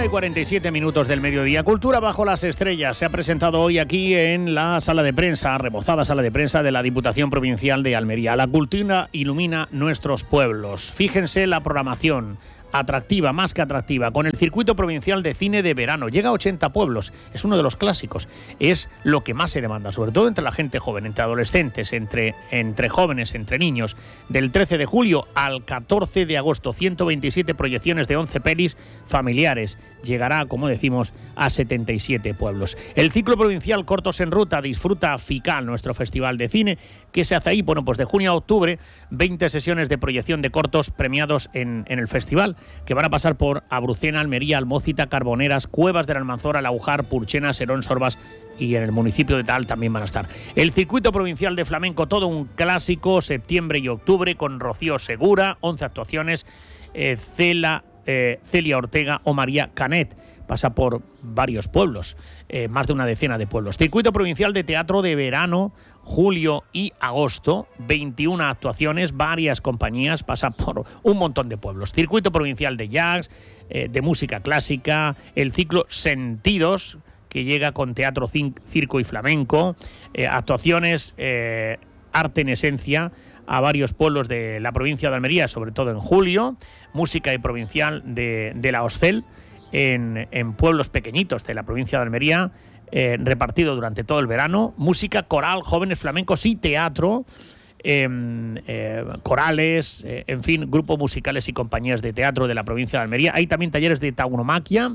1:47 del mediodía. Cultura bajo las estrellas se ha presentado hoy aquí en la sala de prensa, remozada sala de prensa de la Diputación Provincial de Almería. La cultura ilumina nuestros pueblos. Fíjense la programación. Atractiva, más que atractiva, con el circuito provincial de cine de verano. Llega a 80 pueblos, es uno de los clásicos. Es lo que más se demanda, sobre todo entre la gente joven, entre adolescentes, entre jóvenes, entre niños. Del 13 de julio al 14 de agosto, 127 proyecciones de 11 pelis familiares. Llegará, como decimos, a 77 pueblos. El ciclo provincial Cortos en Ruta Disfruta FICAL, nuestro festival de cine, que se hace ahí, bueno, pues de junio a octubre, 20 sesiones de proyección de cortos premiados en el festival, que van a pasar por Abrucena, Almería, Almócita, Carboneras, Cuevas del Almanzora, Laujar, Purchena, Serón, Sorbas, y en el municipio de Tal también van a estar. El circuito provincial de flamenco, todo un clásico, septiembre y octubre, con Rocío Segura, 11 actuaciones, Celia Ortega o María Canet. Pasa por varios pueblos, más de una decena de pueblos. Circuito provincial de teatro de verano, julio y agosto, 21 actuaciones, varias compañías, pasa por un montón de pueblos. Circuito provincial de jazz, de música clásica, el ciclo Sentidos, que llega con teatro, circo y flamenco, actuaciones, arte en esencia, a varios pueblos de la provincia de Almería, sobre todo en julio, música y provincial de la Oscel, en pueblos pequeñitos de la provincia de Almería, repartido durante todo el verano, música coral, jóvenes flamencos y teatro, corales, en fin, grupos musicales y compañías de teatro de la provincia de Almería. Hay también talleres de tauromaquia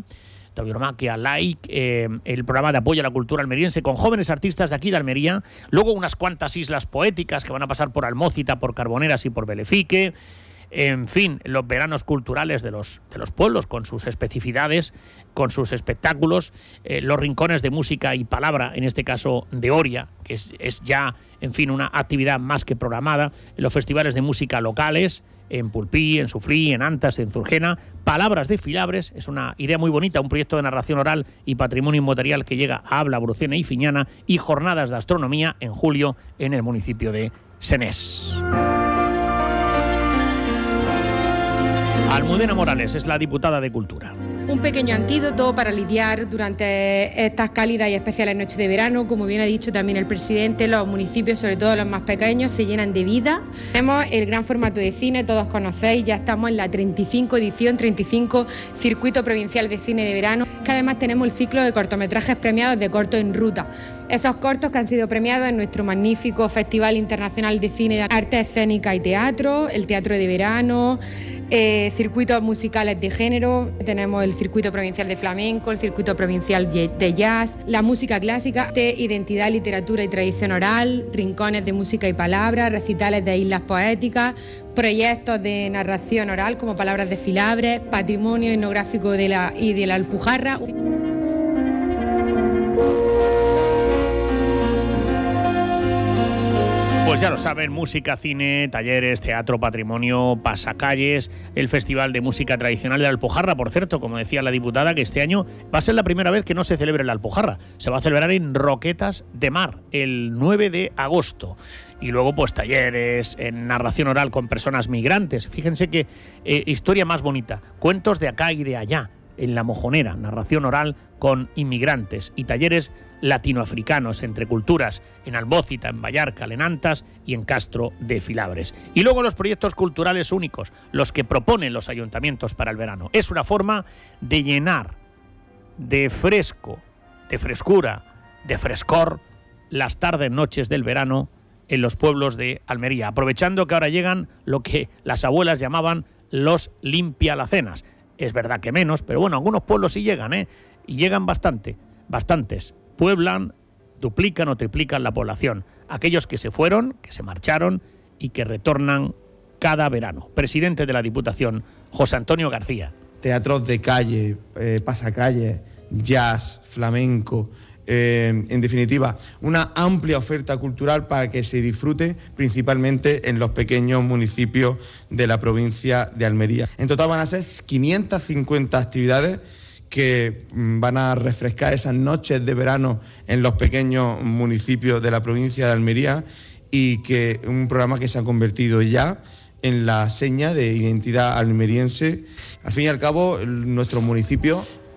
like, el programa de apoyo a la cultura almeriense con jóvenes artistas de aquí de Almería, luego unas cuantas islas poéticas que van a pasar por Almócita, por Carboneras y por Belefique. En fin, los veranos culturales de los pueblos, con sus especificidades, con sus espectáculos, los rincones de música y palabra, en este caso de Oria, que es ya, en fin, una actividad más que programada, los festivales de música locales, en Pulpí, en Sufrí, en Antas, en Zurgena, Palabras de Filabres, es una idea muy bonita, un proyecto de narración oral y patrimonio inmaterial que llega a Abla, Brucena y Fiñana, y jornadas de astronomía en julio en el municipio de Senés. Almudena Morales es la diputada de Cultura. Un pequeño antídoto para lidiar durante estas cálidas y especiales noches de verano. Como bien ha dicho también el presidente, los municipios, sobre todo los más pequeños, se llenan de vida. Tenemos el gran formato de cine, todos conocéis, ya estamos en la 35 Circuito Provincial de Cine de Verano, que además tenemos el ciclo de cortometrajes premiados de Cortos en Ruta. Esos cortos que han sido premiados en nuestro magnífico Festival Internacional de Cine, Arte Escénica y Teatro, el Teatro de Verano, circuitos musicales de género, tenemos el circuito provincial de flamenco, el circuito provincial de jazz, la música clásica, de identidad, literatura y tradición oral, rincones de música y palabras, recitales de islas poéticas, proyectos de narración oral como Palabras de Filabres, patrimonio etnográfico de la Alpujarra. Pues ya lo saben, música, cine, talleres, teatro, patrimonio, pasacalles, el Festival de Música Tradicional de la Alpujarra, por cierto, como decía la diputada, que este año va a ser la primera vez que no se celebre la Alpujarra. Se va a celebrar en Roquetas de Mar, el 9 de agosto. Y luego, pues, talleres, en narración oral con personas migrantes. Fíjense qué historia más bonita. Cuentos de acá y de allá, en La Mojonera, narración oral con inmigrantes y talleres latinoafricanos entre culturas en Albócita, en Vallarca, en Antas y en Castro de Filabres. Y luego los proyectos culturales únicos, los que proponen los ayuntamientos para el verano. Es una forma de llenar de fresco, de frescura, de frescor las tardes, noches del verano en los pueblos de Almería, aprovechando que ahora llegan lo que las abuelas llamaban los limpialacenas. Es verdad que menos, pero bueno, algunos pueblos sí llegan, y llegan bastantes. Pueblan, duplican o triplican la población. Aquellos que se fueron, que se marcharon y que retornan cada verano. Presidente de la Diputación, José Antonio García. Teatros de calle, pasacalles, jazz, flamenco, en definitiva, una amplia oferta cultural para que se disfrute principalmente en los pequeños municipios de la provincia de Almería. En total van a ser 550 actividades que van a refrescar esas noches de verano en los pequeños municipios de la provincia de Almería, y que un programa que se ha convertido ya en la seña de identidad almeriense. Al fin y al cabo, nuestros municipios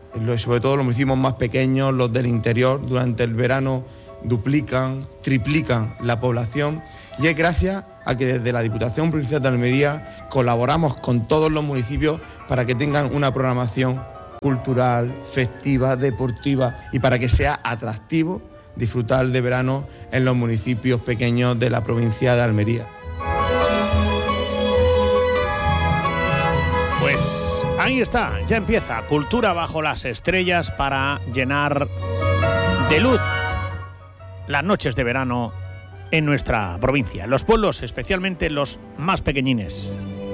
sobre todo los municipios más pequeños, los del interior, durante el verano duplican, triplican la población, y es gracias a que desde la Diputación Provincial de Almería colaboramos con todos los municipios para que tengan una programación cultural, festiva, deportiva, y para que sea atractivo disfrutar de verano en los municipios pequeños de la provincia de Almería. Pues ahí está, ya empieza Cultura bajo las estrellas para llenar de luz las noches de verano en nuestra provincia, los pueblos, especialmente los más pequeñines.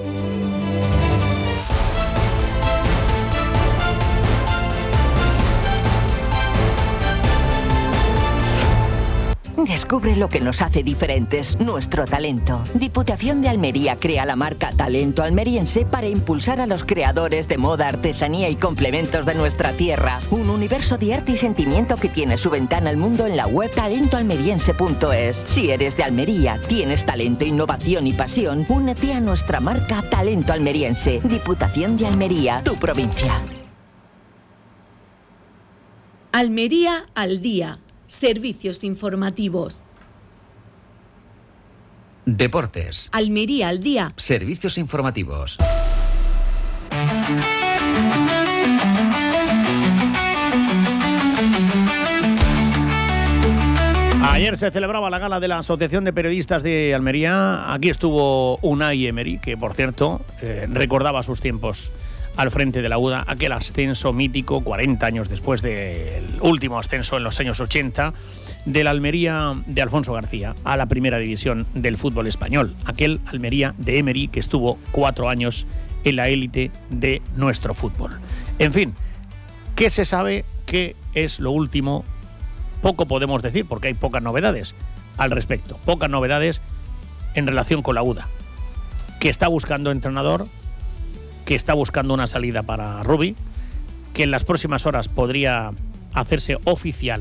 Descubre lo que nos hace diferentes, nuestro talento. Diputación de Almería crea la marca Talento Almeriense para impulsar a los creadores de moda, artesanía y complementos de nuestra tierra. Un universo de arte y sentimiento que tiene su ventana al mundo en la web talentoalmeriense.es. Si eres de Almería, tienes talento, innovación y pasión, únete a nuestra marca Talento Almeriense. Diputación de Almería, tu provincia. Almería al día. Servicios informativos. Deportes. Almería al día. Servicios informativos. Ayer se celebraba la gala de la Asociación de Periodistas de Almería. Aquí estuvo Unai Emery, que por cierto recordaba sus tiempos al frente de la UDA, aquel ascenso mítico 40 años después del último ascenso en los años 80 de la Almería de Alfonso García a la primera división del fútbol español, aquel Almería de Emery que estuvo 4 años en la élite de nuestro fútbol. En fin, ¿qué se sabe? ¿Qué es lo último? Poco podemos decir porque hay pocas novedades al respecto, pocas novedades en relación con la UDA, que está buscando entrenador, que está buscando una salida para Rubi, que en las próximas horas podría hacerse oficial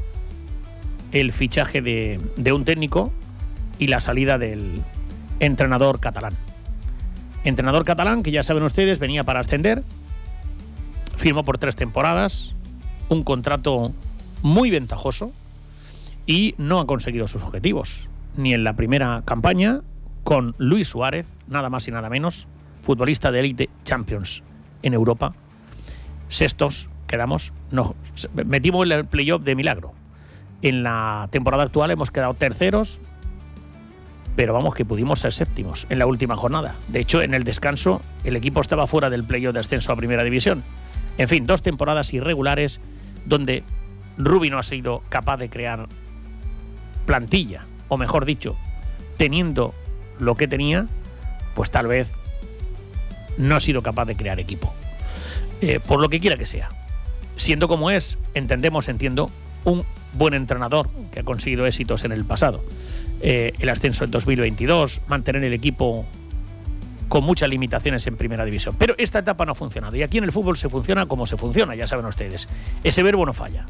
el fichaje de un técnico y la salida del entrenador catalán. Entrenador catalán que ya saben ustedes venía para ascender, firmó por 3 temporadas, un contrato muy ventajoso y no ha conseguido sus objetivos, ni en la primera campaña con Luis Suárez, nada más y nada menos, futbolista de élite Champions en Europa. Sextos quedamos, nos metimos en el playoff de milagro. En la temporada actual hemos quedado terceros, pero vamos que pudimos ser séptimos en la última jornada. De hecho, en el descanso el equipo estaba fuera del playoff de ascenso a primera división. En fin, 2 temporadas irregulares donde Rubi no ha sido capaz de crear plantilla, o mejor dicho, teniendo lo que tenía, pues tal vez no ha sido capaz de crear equipo. Por lo que quiera que sea. Siendo como es, entiendo, un buen entrenador que ha conseguido éxitos en el pasado. El ascenso en 2022, mantener el equipo con muchas limitaciones en primera división. Pero esta etapa no ha funcionado. Y aquí en el fútbol se funciona como se funciona, ya saben ustedes. Ese verbo no falla.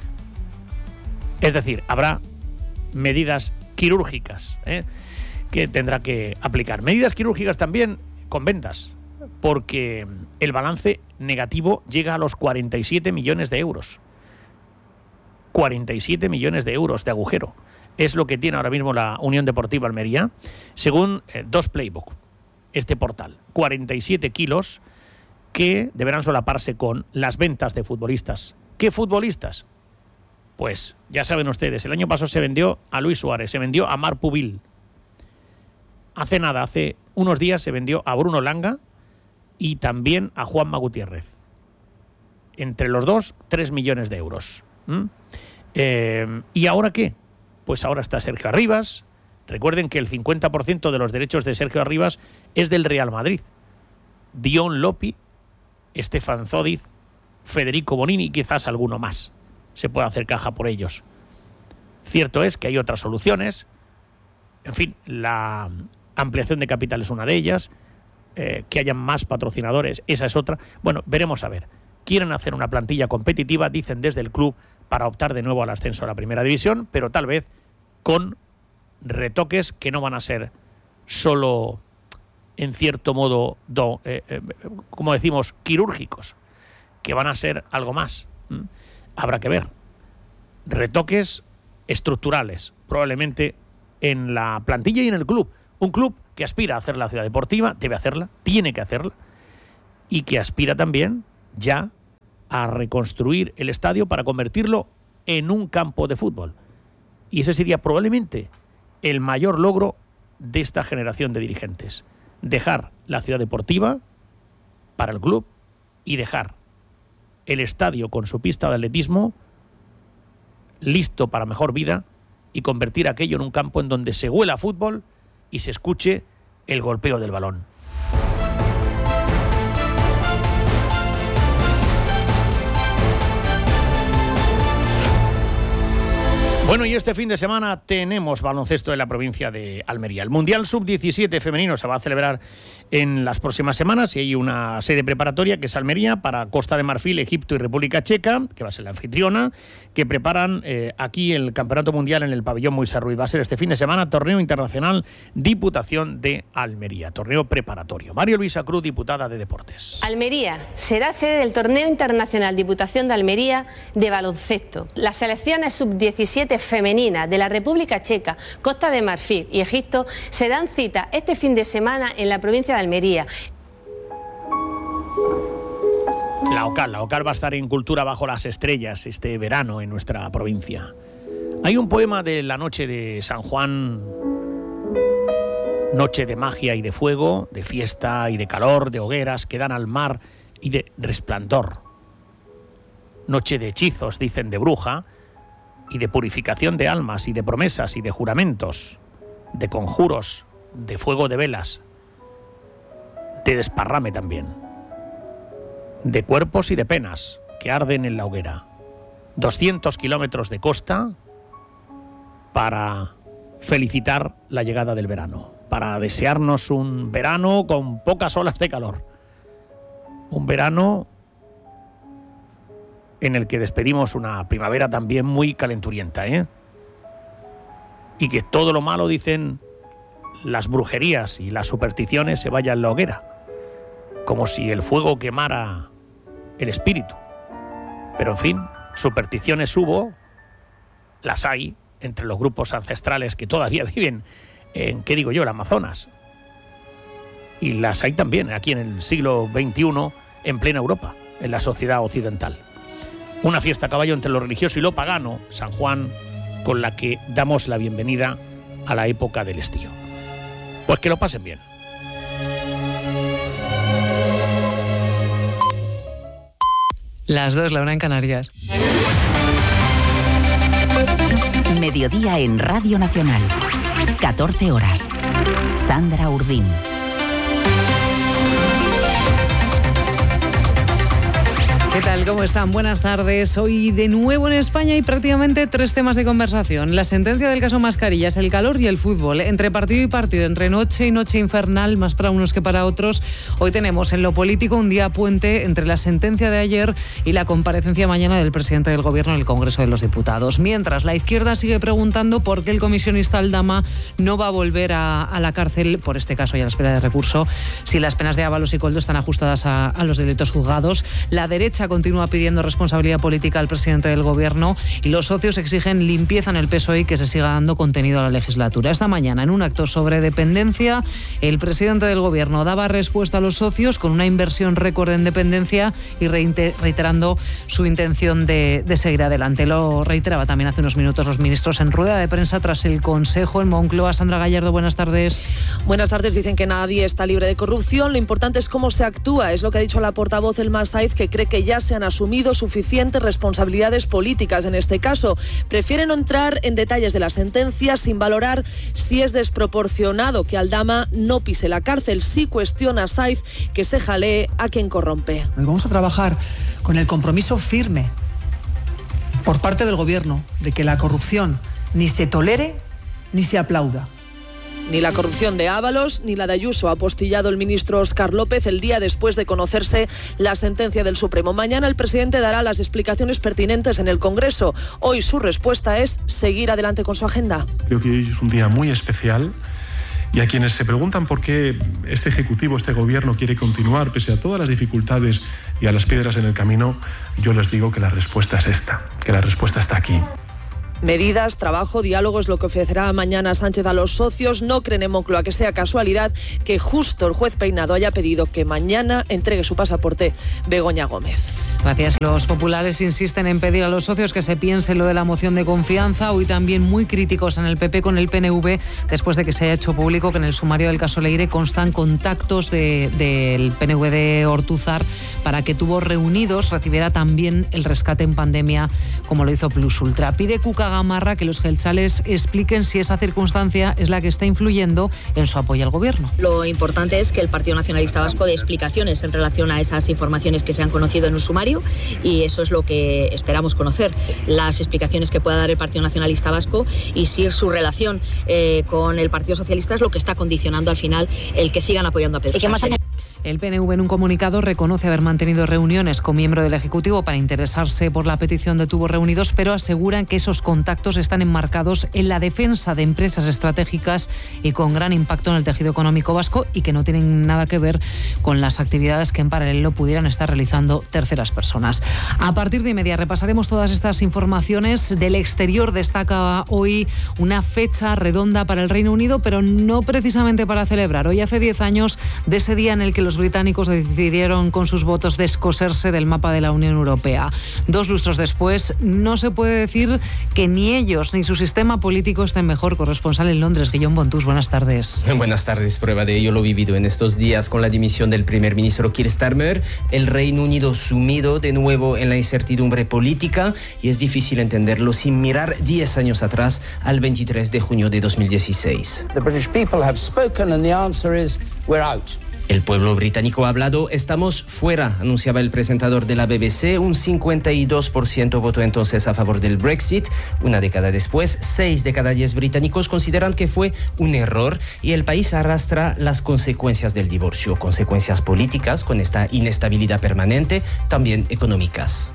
Es decir, habrá medidas quirúrgicas que tendrá que aplicar. Medidas quirúrgicas también con ventas, porque el balance negativo llega a los 47 millones de euros. 47 millones de euros de agujero. Es lo que tiene ahora mismo la Unión Deportiva Almería, según 2 Playbook, este portal. 47 kilos que deberán solaparse con las ventas de futbolistas. ¿Qué futbolistas? Pues ya saben ustedes, el año pasado se vendió a Luis Suárez, se vendió a Marc Pubil. Hace unos días se vendió a Bruno Langa y también a Juanma Gutiérrez. Entre los dos, 3 millones de euros. ¿Y ahora qué? Pues ahora está Sergio Arribas. Recuerden que el 50% de los derechos de Sergio Arribas es del Real Madrid. Dion Lopi, Stefan Zodiz, Federico Bonini y quizás alguno más. Se puede hacer caja por ellos. Cierto es que hay otras soluciones. En fin, la ampliación de capital es una de ellas. Que hayan más patrocinadores, esa es otra. Bueno, veremos a ver. Quieren hacer una plantilla competitiva, dicen desde el club, para optar de nuevo al ascenso a la primera división, pero tal vez con retoques que no van a ser solo, en cierto modo, como decimos, quirúrgicos. que van a ser algo más. Habrá que ver. Retoques estructurales, probablemente en la plantilla y en el club. Un club que aspira a hacer la ciudad deportiva, debe hacerla, tiene que hacerla, y que aspira también ya a reconstruir el estadio para convertirlo en un campo de fútbol. Y ese sería probablemente el mayor logro de esta generación de dirigentes. Dejar la ciudad deportiva para el club y dejar el estadio con su pista de atletismo listo para mejor vida y convertir aquello en un campo en donde se huela fútbol y se escuche el golpeo del balón. Bueno, y este fin de semana tenemos baloncesto en la provincia de Almería. El Mundial Sub-17 femenino se va a celebrar en las próximas semanas y hay una sede preparatoria que es Almería para Costa de Marfil, Egipto y República Checa, que va a ser la anfitriona, que preparan aquí el Campeonato Mundial en el pabellón Moisés Ruiz. Va a ser este fin de semana Torneo Internacional Diputación de Almería, torneo preparatorio. María Luisa Cruz, diputada de Deportes. Almería será sede del Torneo Internacional Diputación de Almería de baloncesto. Las selecciones Sub-17 femeninas de la República Checa, Costa de Marfil y Egipto se dan cita este fin de semana en la provincia de Almería. La OCAL va a estar en Cultura bajo las estrellas este verano en nuestra provincia. Hay un poema de la noche de San Juan, noche de magia y de fuego, de fiesta y de calor, de hogueras que dan al mar y de resplandor. Noche de hechizos, dicen, de bruja, y de purificación de almas y de promesas y de juramentos, de conjuros, de fuego de velas, de desparrame también, de cuerpos y de penas que arden en la hoguera. 200 kilómetros de costa para felicitar la llegada del verano, para desearnos un verano con pocas olas de calor, un verano en el que despedimos una primavera también muy calenturienta, y que todo lo malo, dicen, las brujerías y las supersticiones se vayan a la hoguera, como si el fuego quemara el espíritu. Pero en fin, supersticiones hubo, las hay entre los grupos ancestrales que todavía viven en, ¿qué digo yo?, el Amazonas. Y las hay también aquí en el siglo XXI, en plena Europa, en la sociedad occidental. Una fiesta a caballo entre lo religioso y lo pagano, San Juan, con la que damos la bienvenida a la época del estío. Pues que lo pasen bien. Las 2, la 1 en Canarias. Mediodía en Radio Nacional. 14 horas. Sandra Urdín. ¿Qué tal? ¿Cómo están? Buenas tardes. Hoy de nuevo en España hay prácticamente 3 temas de conversación. La sentencia del caso Mascarillas, el calor y el fútbol. Entre partido y partido, entre noche y noche infernal, más para unos que para otros. Hoy tenemos en lo político un día puente entre la sentencia de ayer y la comparecencia mañana del presidente del Gobierno en el Congreso de los Diputados. Mientras, la izquierda sigue preguntando por qué el comisionista Aldama no va a volver a la cárcel, por este caso y a la espera de recurso, si las penas de Ábalos y Koldo están ajustadas a los delitos juzgados. La derecha continúa pidiendo responsabilidad política al presidente del Gobierno y los socios exigen limpieza en el PSOE y que se siga dando contenido a la legislatura. Esta mañana, en un acto sobre dependencia, el presidente del Gobierno daba respuesta a los socios con una inversión récord en dependencia y reiterando su intención de seguir adelante. Lo reiteraba también hace unos minutos los ministros en rueda de prensa tras el Consejo en Moncloa. Sandra Gallardo, buenas tardes. Buenas tardes. Dicen que nadie está libre de corrupción. Lo importante es cómo se actúa. Es lo que ha dicho la portavoz Elma Saiz, que cree que ya se han asumido suficientes responsabilidades políticas en este caso. Prefieren no entrar en detalles de la sentencia sin valorar si es desproporcionado que Aldama no pise la cárcel. Sí cuestiona a Saiz que se jalee a quien corrompe. Vamos a trabajar con el compromiso firme por parte del Gobierno de que la corrupción ni se tolere ni se aplauda. Ni la corrupción de Ábalos ni la de Ayuso, ha apostillado el ministro Óscar López el día después de conocerse la sentencia del Supremo. Mañana el presidente dará las explicaciones pertinentes en el Congreso. Hoy su respuesta es seguir adelante con su agenda. Creo que hoy es un día muy especial Y a quienes se preguntan por qué este Ejecutivo, este Gobierno quiere continuar pese a todas las dificultades y a las piedras en el camino, yo les digo que la respuesta es esta, que la respuesta está aquí. Medidas, trabajo, diálogo es lo que ofrecerá mañana Sánchez a los socios. No creen en Moncloa que sea casualidad que justo el juez Peinado haya pedido que mañana entregue su pasaporte Begoña Gómez. Gracias. Los populares insisten en pedir a los socios que se piense lo de la moción de confianza. Hoy también muy críticos en el PP con el PNV, después de que se haya hecho público que en el sumario del caso Leire constan contactos del PNV de Ortúzar para que Tubos Reunidos recibiera también el rescate en pandemia, como lo hizo Plus Ultra. Pide Cuca Gamarra que los jeltzales expliquen si esa circunstancia es la que está influyendo en su apoyo al Gobierno. Lo importante es que el Partido Nacionalista Vasco dé explicaciones en relación a esas informaciones que se han conocido en un sumario, y eso es lo que esperamos conocer, las explicaciones que pueda dar el Partido Nacionalista Vasco y si su relación con el Partido Socialista es lo que está condicionando al final el que sigan apoyando a Pedro Sánchez. El PNV en un comunicado reconoce haber mantenido reuniones con miembros del Ejecutivo para interesarse por la petición de Tubos Reunidos, pero aseguran que esos contactos están enmarcados en la defensa de empresas estratégicas y con gran impacto en el tejido económico vasco y que no tienen nada que ver con las actividades que en paralelo pudieran estar realizando terceras personas. A partir de media repasaremos todas estas informaciones. Del exterior destaca hoy una fecha redonda para el Reino Unido, pero no precisamente para celebrar. Hoy hace 10 años de ese día en el que los británicos decidieron con sus votos descoserse del mapa de la Unión Europea. 2 lustros después, no se puede decir que ni ellos ni su sistema político estén mejor. Corresponsal en Londres, Guillaume Bontus, buenas tardes. Buenas tardes. Prueba de ello lo vivido en estos días con la dimisión del primer ministro Keir Starmer, el Reino Unido sumido de nuevo en la incertidumbre política, y es difícil entenderlo sin mirar 10 años atrás al 23 de junio de 2016. The British people have spoken and the answer is we're out. El pueblo británico ha hablado, estamos fuera, anunciaba el presentador de la BBC. Un 52% votó entonces a favor del Brexit. Una década después, 6 de cada 10 británicos consideran que fue un error, y el país arrastra las consecuencias del divorcio, consecuencias políticas con esta inestabilidad permanente, también económicas.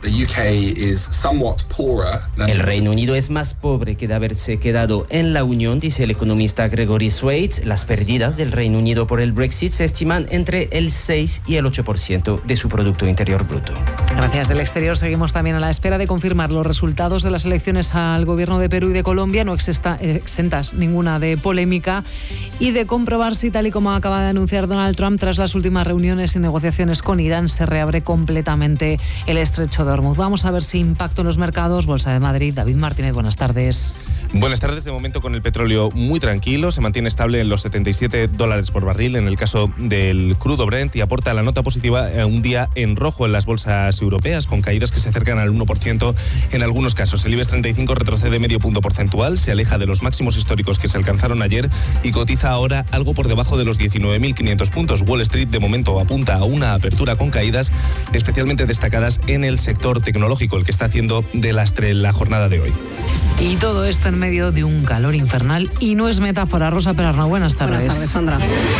El Reino Unido es más pobre que de haberse quedado en la Unión, dice el economista Gregory Swade. Las pérdidas del Reino Unido por el Brexit se estiman entre el 6 y el 8% de su Producto Interior Bruto. Gracias. Del exterior seguimos también a la espera de confirmar los resultados de las elecciones al gobierno de Perú y de Colombia, no exentas ninguna de polémica, y de comprobar si, tal y como acaba de anunciar Donald Trump, tras las últimas reuniones y negociaciones con Irán, se reabre completamente el estrecho de Hormuz. Vamos a ver si impacto en los mercados. Bolsa de Madrid, David Martínez, buenas tardes. Buenas tardes. De momento con el petróleo muy tranquilo, se mantiene estable en los $77 por barril en el caso del crudo Brent, y aporta la nota positiva a un día en rojo en las bolsas europeas, con caídas que se acercan al 1% en algunos casos. El IBEX 35 retrocede medio punto porcentual, se aleja de los máximos históricos que se alcanzaron ayer y cotiza ahora algo por debajo de los 19.500 puntos. Wall Street de momento apunta a una apertura con caídas especialmente destacadas en el sector tecnológico, el que está haciendo de lastre la jornada de hoy. Y todo esto en medio de un calor infernal, y no es metáfora. Rosa Perarno, buenas tardes. Buenas tardes, Sandra.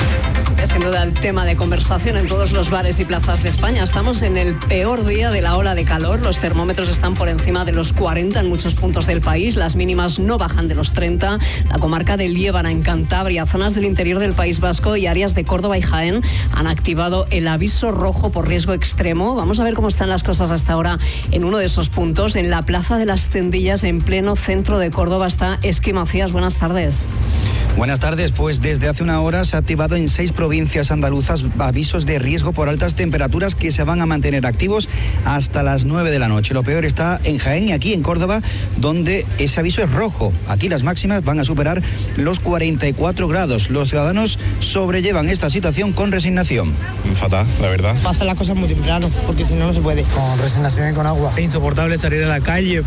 Es sin duda el tema de conversación en todos los bares y plazas de España. Estamos en el peor día de la ola de calor. Los termómetros están por encima de los 40 en muchos puntos del país. Las mínimas no bajan de los 30. La comarca de Liébana, en Cantabria, zonas del interior del País Vasco y áreas de Córdoba y Jaén han activado el aviso rojo por riesgo extremo. Vamos a ver cómo están las cosas hasta ahora en uno de esos puntos. En la Plaza de las Cendillas, en pleno centro de Córdoba, está Esqui Macías. Buenas tardes. Buenas tardes. Pues desde hace una hora se ha activado en 6 provincias andaluzas avisos de riesgo por altas temperaturas que se van a mantener activos hasta las 9 de la noche. Lo peor está en Jaén y aquí en Córdoba, donde ese aviso es rojo. Aquí las máximas van a superar los 44 grados. Los ciudadanos sobrellevan esta situación con resignación. Fatal, la verdad. Va a hacer las cosas muy temprano, porque si no, no se puede. Con resignación y con agua. Es insoportable salir a la calle.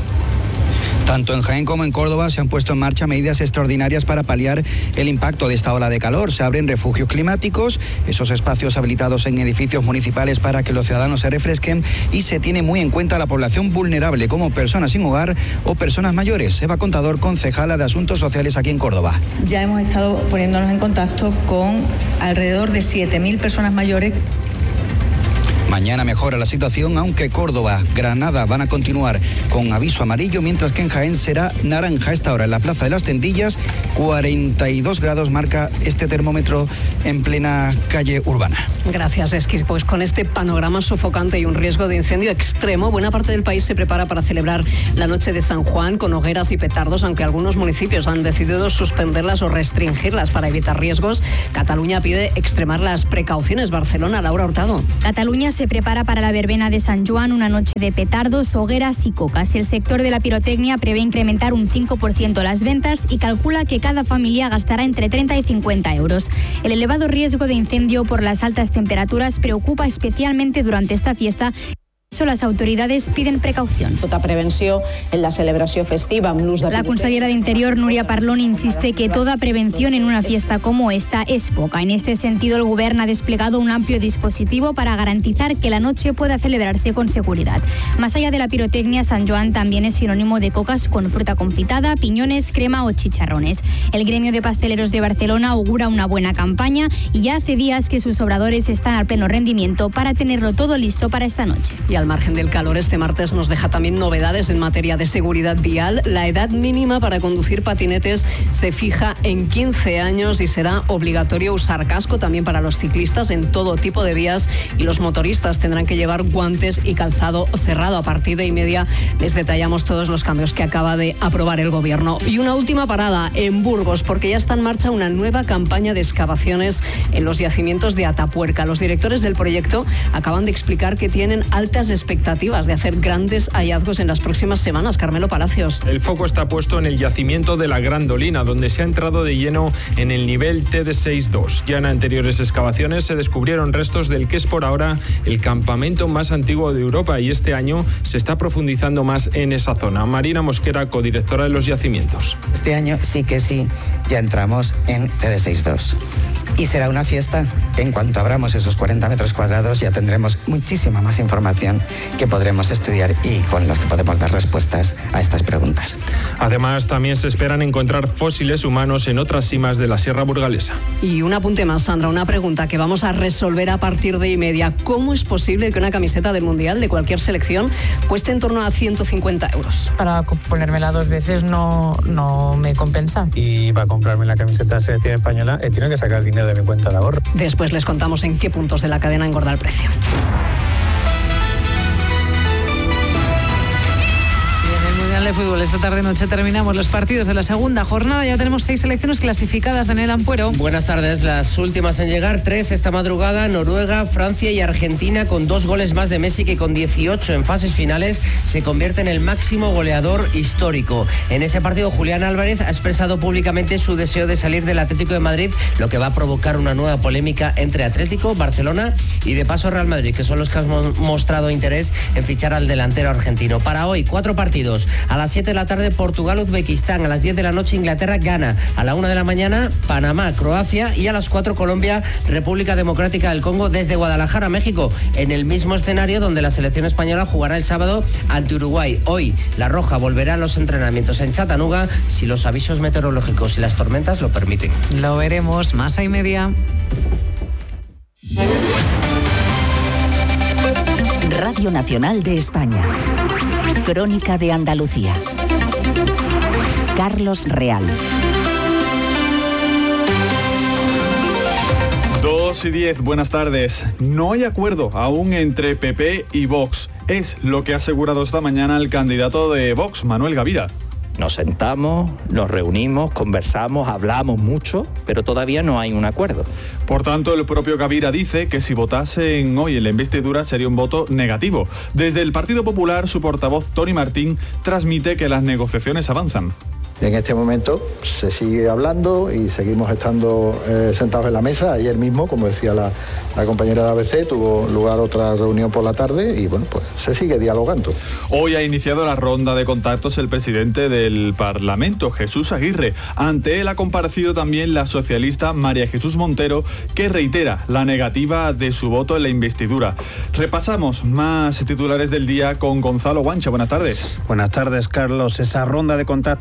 Tanto en Jaén como en Córdoba se han puesto en marcha medidas extraordinarias para paliar el impacto de esta ola de calor. Se abren refugios climáticos, esos espacios habilitados en edificios municipales para que los ciudadanos se refresquen, y se tiene muy en cuenta la población vulnerable, como personas sin hogar o personas mayores. Eva Contador, concejala de Asuntos Sociales aquí en Córdoba. Ya hemos estado poniéndonos en contacto con alrededor de 7.000 personas mayores. Mañana mejora la situación, aunque Córdoba, Granada van a continuar con aviso amarillo, mientras que en Jaén será naranja. A esta hora en la Plaza de las Tendillas, 42 grados marca este termómetro en plena calle urbana. Gracias, Esquís. Pues con este panorama sofocante y un riesgo de incendio extremo, buena parte del país se prepara para celebrar la noche de San Juan con hogueras y petardos, aunque algunos municipios han decidido suspenderlas o restringirlas para evitar riesgos. Cataluña pide extremar las precauciones. Barcelona, Laura Hurtado. Cataluña se prepara para la verbena de San Juan, una noche de petardos, hogueras y cocas. El sector de la pirotecnia prevé incrementar un 5% las ventas y calcula que cada familia gastará entre 30 y 50 euros. El elevado riesgo de incendio por las altas temperaturas preocupa especialmente durante esta fiesta. Las autoridades piden precaución. Tota prevenció en la celebració festiva amb l'ús de La consellera de Interior, Núria Parlon, insiste que toda prevención en una fiesta como esta es poca. En este sentido, el Gobierno ha desplegado un amplio dispositivo para garantizar que la noche pueda celebrarse con seguridad. Más allá de la pirotecnia, San Joan también es sinónimo de cocas con fruta confitada, piñones, crema o chicharrones. El gremio de pasteleros de Barcelona augura una buena campaña y ya hace días que sus obradores están al pleno rendimiento para tenerlo todo listo para esta noche. Y al margen del calor, este martes nos deja también novedades en materia de seguridad vial. La edad mínima para conducir patinetes se fija en 15 años y será obligatorio usar casco también para los ciclistas en todo tipo de vías, y los motoristas tendrán que llevar guantes y calzado cerrado. A partir de 1:30 les detallamos todos los cambios que acaba de aprobar el Gobierno. Y una última parada en Burgos, porque ya está en marcha una nueva campaña de excavaciones en los yacimientos de Atapuerca. Los directores del proyecto acaban de explicar que tienen altas expectativas de hacer grandes hallazgos en las próximas semanas. Carmelo Palacios. El foco está puesto en el yacimiento de la Grandolina, donde se ha entrado de lleno en el nivel TD62. Ya en anteriores excavaciones se descubrieron restos del que es por ahora el campamento más antiguo de Europa, y este año se está profundizando más en esa zona. Marina Mosquera, codirectora de los yacimientos. Este año sí, ya entramos en TD62. Y será una fiesta. En cuanto abramos esos 40 metros cuadrados ya tendremos muchísima más información que podremos estudiar y con los que podemos dar respuestas a estas preguntas. Además, también se esperan encontrar fósiles humanos en otras cimas de la Sierra Burgalesa. Y un apunte más, Sandra, una pregunta que vamos a resolver a partir de 1:30. ¿Cómo es posible que una camiseta del Mundial de cualquier selección cueste en torno a 150 euros? Para ponérmela 2 veces no me compensa. Y para comprarme la camiseta de la selección española he tenido que sacar dinero de mi cuenta de ahorro. Después les contamos en qué puntos de la cadena engorda el precio. De fútbol, esta tarde-noche terminamos los partidos de la segunda jornada. Ya tenemos 6 selecciones clasificadas. Daniel Ampuero. Buenas tardes. Las últimas en llegar, 3 esta madrugada: Noruega, Francia y Argentina, con 2 goles más de Messi, que con 18 en fases finales se convierte en el máximo goleador histórico. En ese partido, Julián Álvarez ha expresado públicamente su deseo de salir del Atlético de Madrid, lo que va a provocar una nueva polémica entre Atlético, Barcelona y de paso Real Madrid, que son los que han mostrado interés en fichar al delantero argentino. Para hoy, 4 partidos. A las 7 de la tarde, Portugal-Uzbekistán. A las 10 de la noche, Inglaterra-Ghana. A la 1 de la mañana, Panamá-Croacia. Y a las 4, Colombia-República Democrática del Congo, desde Guadalajara, México, en el mismo escenario donde la selección española jugará el sábado ante Uruguay. Hoy, la Roja volverá a los entrenamientos en Chattanooga, si los avisos meteorológicos y las tormentas lo permiten. Lo veremos. Más a 1:30. Radio Nacional de España. Crónica de Andalucía. Carlos Real. 2:10, buenas tardes. No hay acuerdo aún entre PP y Vox. Es lo que ha asegurado esta mañana el candidato de Vox, Manuel Gavira. Nos sentamos, nos reunimos, conversamos, hablamos mucho, pero todavía no hay un acuerdo. Por tanto, el propio Gavira dice que si votasen hoy en la investidura sería un voto negativo. Desde el Partido Popular, su portavoz Toni Martín transmite que las negociaciones avanzan. En este momento se sigue hablando y seguimos estando sentados en la mesa. Ayer mismo, como decía la compañera de ABC, tuvo lugar otra reunión por la tarde y bueno, pues se sigue dialogando. Hoy ha iniciado la ronda de contactos el presidente del Parlamento, Jesús Aguirre. Ante él ha comparecido también la socialista María Jesús Montero, que reitera la negativa de su voto en la investidura. Repasamos más titulares del día con Gonzalo Guancha. Buenas tardes. Buenas tardes, Carlos. Esa ronda de contactos ha comenzado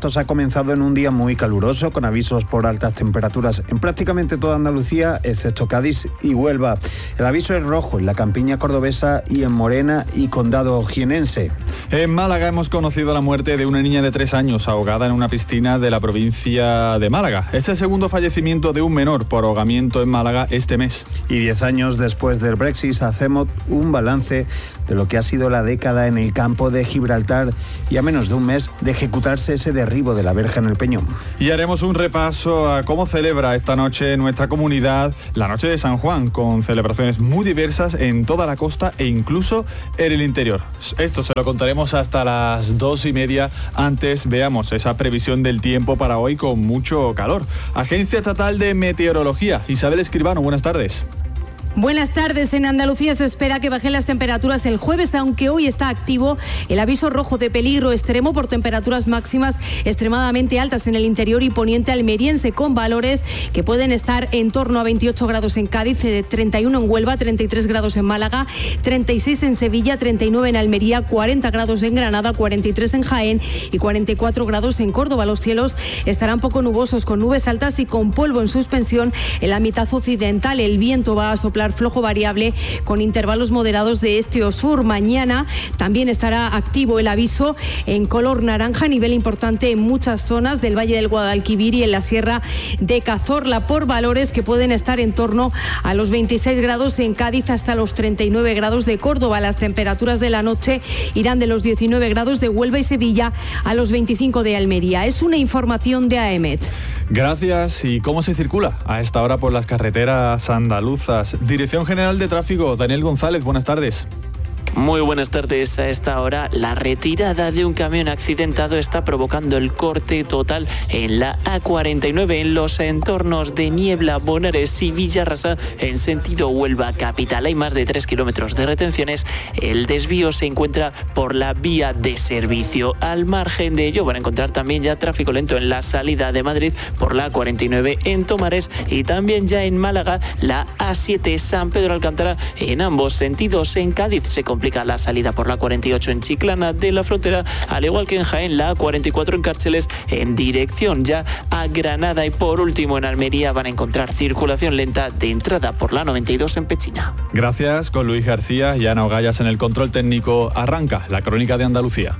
comenzado en un día muy caluroso, con avisos por altas temperaturas en prácticamente toda Andalucía, excepto Cádiz y Huelva. El aviso es rojo en la campiña cordobesa y en Morena y Condado jienense. En Málaga hemos conocido la muerte de una niña de 3 años ahogada en una piscina de la provincia de Málaga. Es el segundo fallecimiento de un menor por ahogamiento en Málaga este mes. Y 10 años después del Brexit hacemos un balance de lo que ha sido la década en el campo de Gibraltar y a menos de un mes de ejecutarse ese derribo de la verja en el Peñón. Y haremos un repaso a cómo celebra esta noche nuestra comunidad la noche de San Juan, con celebraciones muy diversas en toda la costa e incluso en el interior. Esto se lo contaremos hasta las 2:30. Antes veamos esa previsión del tiempo para hoy con mucho calor. Agencia Estatal de Meteorología, Isabel Escribano, buenas tardes. Buenas tardes. En Andalucía se espera que bajen las temperaturas el jueves, aunque hoy está activo el aviso rojo de peligro extremo por temperaturas máximas extremadamente altas en el interior y poniente almeriense, con valores que pueden estar en torno a 28 grados en Cádiz, 31 en Huelva, 33 grados en Málaga, 36 en Sevilla, 39 en Almería, 40 grados en Granada, 43 en Jaén y 44 grados en Córdoba. Los cielos estarán poco nubosos, con nubes altas y con polvo en suspensión en la mitad occidental. El viento va a soplar flojo variable con intervalos moderados de este o sur. Mañana también estará activo el aviso en color naranja a nivel importante en muchas zonas del Valle del Guadalquivir y en la Sierra de Cazorla, por valores que pueden estar en torno a los 26 grados en Cádiz hasta los 39 grados de Córdoba. Las temperaturas de la noche irán de los 19 grados de Huelva y Sevilla a los 25 de Almería. Es una información de AEMET. Gracias. ¿Y cómo se circula a esta hora por las carreteras andaluzas? Dirección General de Tráfico, Daniel González, buenas tardes. Muy buenas tardes. A esta hora, la retirada de un camión accidentado está provocando el corte total en la A49 en los entornos de Niebla, Bonares y Villarrasa en sentido Huelva capital. Hay más de 3 kilómetros de retenciones. El desvío se encuentra por la vía de servicio. Al margen de ello van a encontrar también ya tráfico lento en la salida de Madrid por la A49 en Tomares y también ya en Málaga la A7 San Pedro Alcántara en ambos sentidos. En Cádiz se complica la salida por la 48 en Chiclana de la Frontera, al igual que en Jaén la A44 en Cárceles en dirección ya a Granada, y por último en Almería van a encontrar circulación lenta de entrada por la 92 en Pechina. Gracias. Con Luis García y Ana Ogallas en el control técnico arranca la Crónica de Andalucía.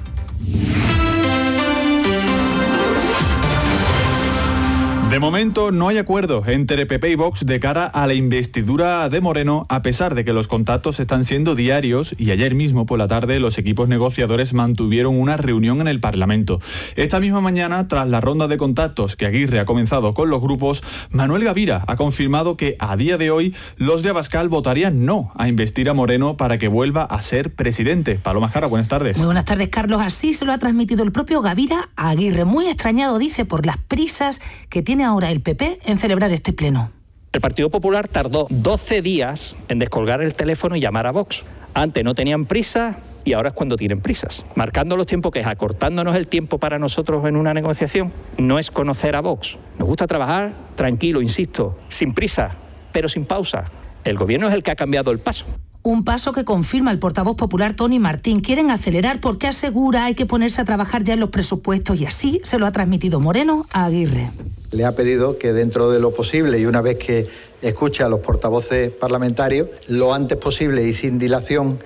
De momento no hay acuerdo entre PP y Vox de cara a la investidura de Moreno, a pesar de que los contactos están siendo diarios, y ayer mismo por la tarde los equipos negociadores mantuvieron una reunión en el Parlamento. Esta misma mañana, tras la ronda de contactos que Aguirre ha comenzado con los grupos, Manuel Gavira ha confirmado que a día de hoy los de Abascal votarían no a investir a Moreno para que vuelva a ser presidente. Paloma Jara, buenas tardes. Muy buenas tardes, Carlos. Así se lo ha transmitido el propio Gavira a Aguirre, muy extrañado, dice, por las prisas que tiene ahora el PP en celebrar este pleno. El Partido Popular tardó 12 días en descolgar el teléfono y llamar a Vox. Antes no tenían prisa y ahora es cuando tienen prisas. Marcando los tiempos, que es acortándonos el tiempo para nosotros en una negociación, no es conocer a Vox. Nos gusta trabajar tranquilo, insisto, sin prisa, pero sin pausa. El gobierno es el que ha cambiado el paso. Un paso que confirma el portavoz popular Tony Martín. Quieren acelerar porque asegura hay que ponerse a trabajar ya en los presupuestos, y así se lo ha transmitido Moreno a Aguirre. Le ha pedido que dentro de lo posible, y una vez que escuche a los portavoces parlamentarios, lo antes posible y sin dilación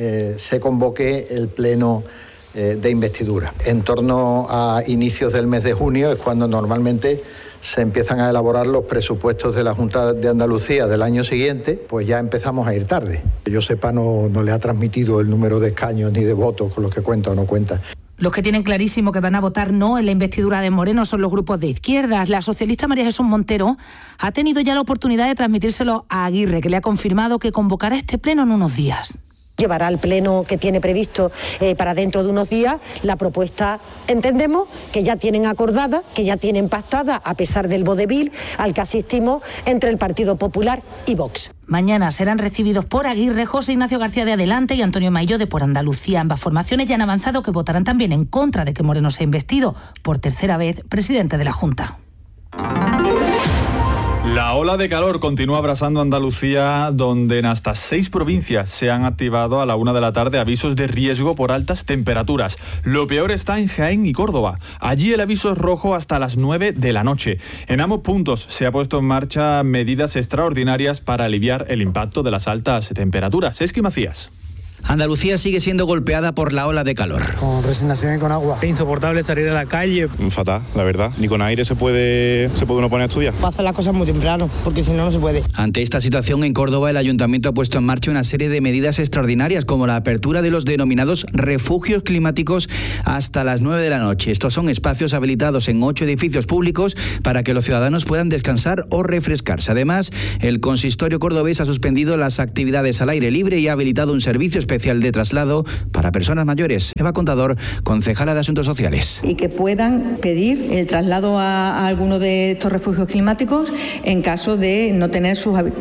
se convoque el pleno de investidura. En torno a inicios del mes de junio es cuando normalmente se empiezan a elaborar los presupuestos de la Junta de Andalucía del año siguiente. Pues ya empezamos a ir tarde. Que yo sepa, no le ha transmitido el número de escaños ni de votos con los que cuenta o no cuenta. Los que tienen clarísimo que van a votar no en la investidura de Moreno son los grupos de izquierdas. La socialista María Jesús Montero ha tenido ya la oportunidad de transmitírselo a Aguirre, que le ha confirmado que convocará este pleno en unos días. Llevará al pleno que tiene previsto para dentro de unos días la propuesta, entendemos, que ya tienen acordada, que ya tienen pactada, a pesar del vodevil al que asistimos entre el Partido Popular y Vox. Mañana serán recibidos por Aguirre José Ignacio García de Adelante y Antonio Mailló de Por Andalucía. Ambas formaciones ya han avanzado que votarán también en contra de que Moreno sea investido por tercera vez presidente de la Junta. La ola de calor continúa abrasando Andalucía, donde en hasta 6 provincias se han activado a la 1 de la tarde avisos de riesgo por altas temperaturas. Lo peor está en Jaén y Córdoba. Allí el aviso es rojo hasta las 9 de la noche. En ambos puntos se ha puesto en marcha medidas extraordinarias para aliviar el impacto de las altas temperaturas. Esqui Macías. Andalucía sigue siendo golpeada por la ola de calor. Con resignación y con agua. Es insoportable salir a la calle. Fatal, la verdad. Ni con aire se puede uno poner a estudiar. Va a hacer las cosas muy temprano, porque si no, no se puede. Ante esta situación, en Córdoba, el Ayuntamiento ha puesto en marcha una serie de medidas extraordinarias, como la apertura de los denominados refugios climáticos hasta las 9 de la noche. Estos son espacios habilitados en 8 edificios públicos para que los ciudadanos puedan descansar o refrescarse. Además, el consistorio cordobés ha suspendido las actividades al aire libre y ha habilitado un servicio especial de traslado para personas mayores. Eva Contador, concejala de Asuntos Sociales. Y que puedan pedir el traslado a alguno de estos refugios climáticos en caso de no tener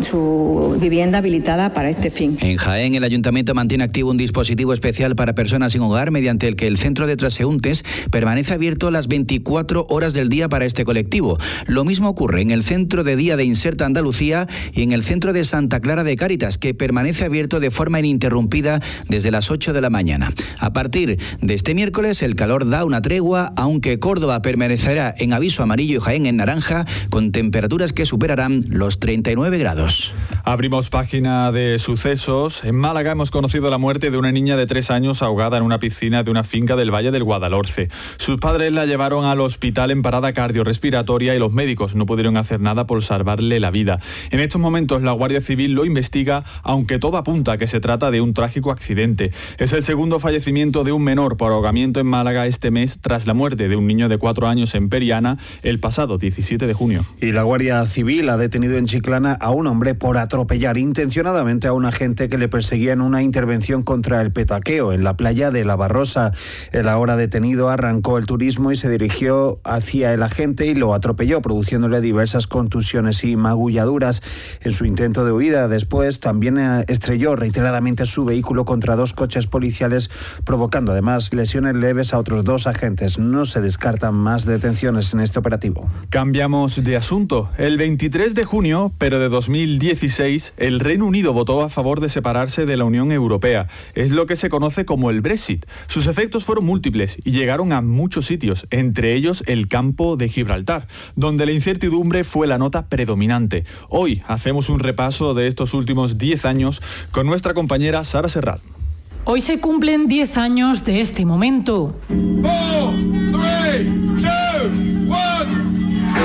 su vivienda habilitada para este fin. En Jaén, el Ayuntamiento mantiene activo un dispositivo especial para personas sin hogar, mediante el que el centro de transeúntes permanece abierto las 24 horas del día para este colectivo. Lo mismo ocurre en el centro de día de Inserta Andalucía y en el centro de Santa Clara de Cáritas, que permanece abierto de forma ininterrumpida desde las 8 de la mañana. A partir de este miércoles, el calor da una tregua, aunque Córdoba permanecerá en aviso amarillo y Jaén en naranja, con temperaturas que superarán los 39 grados. Abrimos página de sucesos. En Málaga hemos conocido la muerte de una niña de 3 años ahogada en una piscina de una finca del Valle del Guadalhorce. Sus padres la llevaron al hospital en parada cardiorrespiratoria y los médicos no pudieron hacer nada por salvarle la vida. En estos momentos la Guardia Civil lo investiga, aunque todo apunta a que se trata de un trágico accidente. Es el segundo fallecimiento de un menor por ahogamiento en Málaga este mes, tras la muerte de un niño de 4 años en Periana el pasado 17 de junio. Y la Guardia Civil ha detenido en Chiclana a un hombre por atropellar intencionadamente a un agente que le perseguía en una intervención contra el petaqueo en la playa de La Barrosa. El ahora detenido arrancó el turismo y se dirigió hacia el agente y lo atropelló, produciéndole diversas contusiones y magulladuras. En su intento de huida, después también estrelló reiteradamente su vehículo contra 2 coches policiales, provocando además lesiones leves a otros 2 agentes. No se descartan más detenciones en este operativo. Cambiamos de asunto. El 23 de junio, pero de 2016, el Reino Unido votó a favor de separarse de la Unión Europea. Es lo que se conoce como el Brexit. Sus efectos fueron múltiples y llegaron a muchos sitios, entre ellos el campo de Gibraltar, donde la incertidumbre fue la nota predominante. Hoy hacemos un repaso de estos últimos 10 años con nuestra compañera Sara Serrat. Hoy se cumplen 10 años de este momento. 4, 3, 2, 1...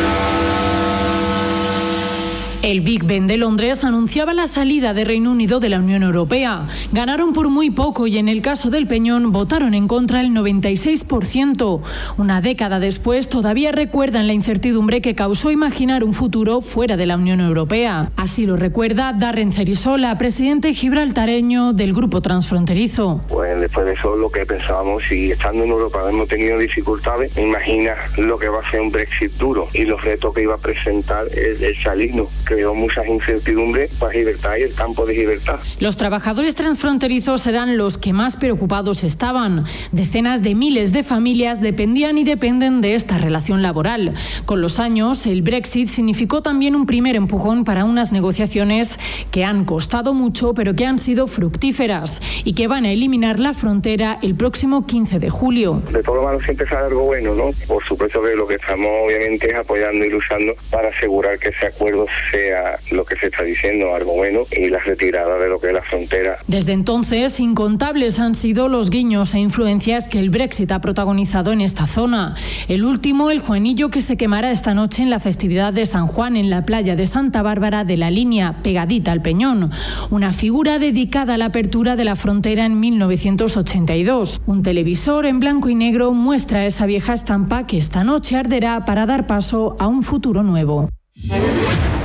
El Big Ben de Londres anunciaba la salida de Reino Unido de la Unión Europea. Ganaron por muy poco y en el caso del Peñón votaron en contra el 96%. Una década después todavía recuerdan la incertidumbre que causó imaginar un futuro fuera de la Unión Europea. Así lo recuerda Darren Cerisola, presidente gibraltareño del Grupo Transfronterizo. Pues después de eso lo que pensábamos, si estando en Europa hemos tenido dificultades, imagina lo que va a ser un Brexit duro y los retos que iba a presentar el salirnos. Creó muchas incertidumbres para Gibraltar y el campo de Gibraltar. Los trabajadores transfronterizos eran los que más preocupados estaban. Decenas de miles de familias dependían y dependen de esta relación laboral. Con los años, el Brexit significó también un primer empujón para unas negociaciones que han costado mucho, pero que han sido fructíferas y que van a eliminar la frontera el próximo 15 de julio. De todo lo malo siempre sale algo bueno, ¿no? Por supuesto que lo que estamos obviamente es apoyando y luchando para asegurar que ese acuerdo sea lo que se está diciendo, algo bueno, y la retirada de lo que es la frontera. Desde entonces, incontables han sido los guiños e influencias que el Brexit ha protagonizado en esta zona. El último, el Juanillo, que se quemará esta noche en la festividad de San Juan en la playa de Santa Bárbara de la Línea, pegadita al Peñón. Una figura dedicada a la apertura de la frontera en 1982. Un televisor en blanco y negro muestra esa vieja estampa que esta noche arderá para dar paso a un futuro nuevo.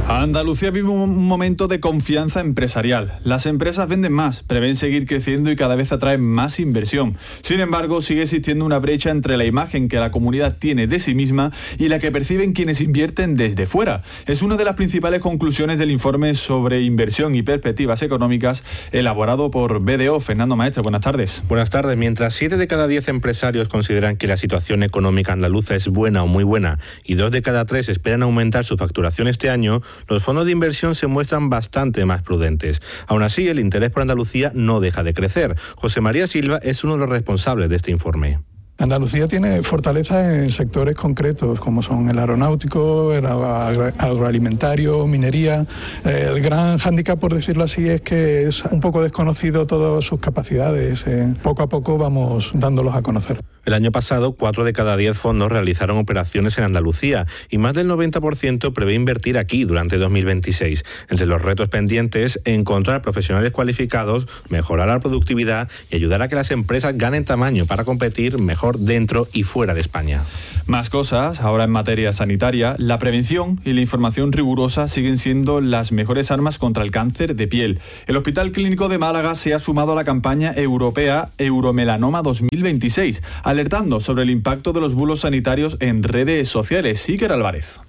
Andalucía vive un momento de confianza empresarial. Las empresas venden más, prevén seguir creciendo y cada vez atraen más inversión. Sin embargo, sigue existiendo una brecha entre la imagen que la comunidad tiene de sí misma y la que perciben quienes invierten desde fuera. Es una de las principales conclusiones del informe sobre inversión y perspectivas económicas elaborado por BDO. Fernando Maestre, buenas tardes. Buenas tardes. Mientras 7 de cada 10 empresarios consideran que la situación económica andaluza es buena o muy buena y 2 de cada 3 esperan aumentar su facturación este año, los fondos de inversión se muestran bastante más prudentes. Aún así, el interés por Andalucía no deja de crecer. José María Silva es uno de los responsables de este informe. Andalucía tiene fortaleza en sectores concretos, como son el aeronáutico, el agroalimentario, minería. El gran hándicap, por decirlo así, es que es un poco desconocido todas sus capacidades. Poco a poco vamos dándolos a conocer. El año pasado, 4 de cada 10 fondos realizaron operaciones en Andalucía y más del 90% prevé invertir aquí durante 2026. Entre los retos pendientes, encontrar profesionales cualificados, mejorar la productividad y ayudar a que las empresas ganen tamaño para competir mejor dentro y fuera de España. Más cosas, ahora en materia sanitaria, la prevención y la información rigurosa siguen siendo las mejores armas contra el cáncer de piel. El Hospital Clínico de Málaga se ha sumado a la campaña europea Euromelanoma 2026, alertando sobre el impacto de los bulos sanitarios en redes sociales. Iker Álvarez.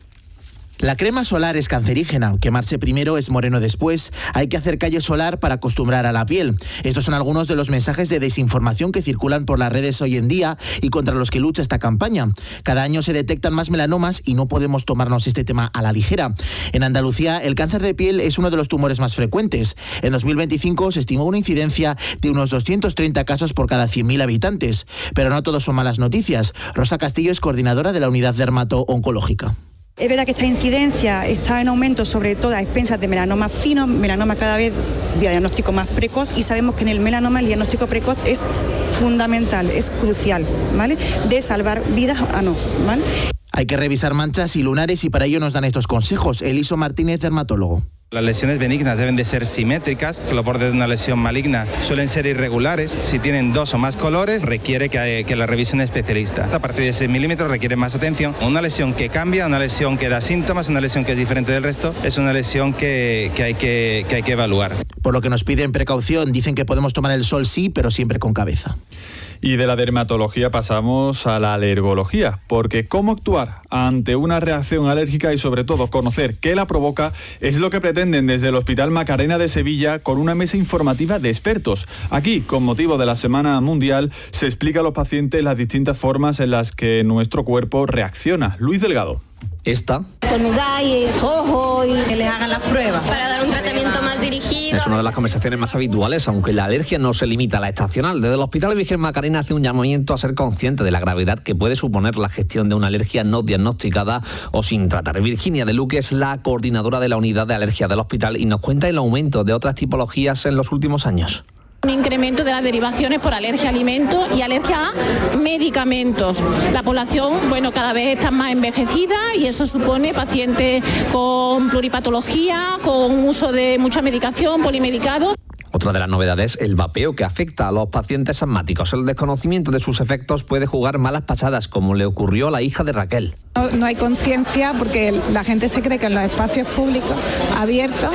La crema solar es cancerígena, quemarse primero es moreno después, hay que hacer calle solar para acostumbrar a la piel. Estos son algunos de los mensajes de desinformación que circulan por las redes hoy en día y contra los que lucha esta campaña. Cada año se detectan más melanomas y no podemos tomarnos este tema a la ligera. En Andalucía, el cáncer de piel es uno de los tumores más frecuentes. En 2025 se estimó una incidencia de unos 230 casos por cada 100.000 habitantes. Pero no todos son malas noticias. Rosa Castillo es coordinadora de la unidad dermato-oncológica. Es verdad que esta incidencia está en aumento, sobre todo a expensas de melanomas finos, melanomas cada vez de diagnóstico más precoz, y sabemos que en el melanoma el diagnóstico precoz es fundamental, es crucial, ¿vale? De salvar vidas a no, ¿vale? Hay que revisar manchas y lunares y para ello nos dan estos consejos. Eliso Martínez, dermatólogo. Las lesiones benignas deben de ser simétricas, que los bordes de una lesión maligna suelen ser irregulares. Si tienen 2 o más colores, requiere que la revise un especialista. A partir de 6 milímetros requiere más atención. Una lesión que cambia, una lesión que da síntomas, una lesión que es diferente del resto, es una lesión que hay que evaluar. Por lo que nos piden precaución, dicen que podemos tomar el sol sí, pero siempre con cabeza. Y de la dermatología pasamos a la alergología, porque cómo actuar ante una reacción alérgica y sobre todo conocer qué la provoca es lo que pretenden desde el Hospital Macarena de Sevilla con una mesa informativa de expertos. Aquí, con motivo de la Semana Mundial, se explica a los pacientes las distintas formas en las que nuestro cuerpo reacciona. Luis Delgado. Esta estornudáis, ojo y que les hagan las pruebas para dar un tratamiento más dirigido. Es una de las conversaciones más habituales, aunque la alergia no se limita a la estacional. Desde el Hospital Virgen Macarena hace un llamamiento a ser consciente de la gravedad que puede suponer la gestión de una alergia no diagnosticada o sin tratar. Virginia de Luque es la coordinadora de la unidad de alergia del hospital y nos cuenta el aumento de otras tipologías en los últimos años. Un incremento de las derivaciones por alergia a alimentos y alergia a medicamentos. La población, cada vez está más envejecida y eso supone pacientes con pluripatología, con uso de mucha medicación, polimedicados. Otra de las novedades es el vapeo, que afecta a los pacientes asmáticos. El desconocimiento de sus efectos puede jugar malas pasadas, como le ocurrió a la hija de Raquel. No hay conciencia porque la gente se cree que en los espacios públicos abiertos